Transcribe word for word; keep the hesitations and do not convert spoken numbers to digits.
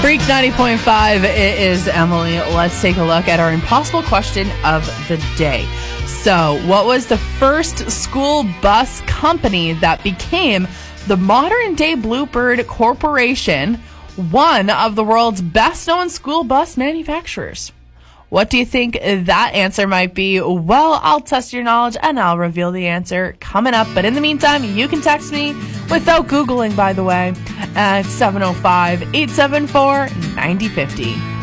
Freak ninety point five, it is Emily. Let's take a look at our impossible question of the day. So, what was the first school bus company that became the modern-day Bluebird Corporation, one of the world's best-known school bus manufacturers? What do you think that answer might be? Well, I'll test your knowledge and I'll reveal the answer coming up. But in the meantime, you can text me without Googling, by the way, at seven oh five, eight seven four, nine oh five oh.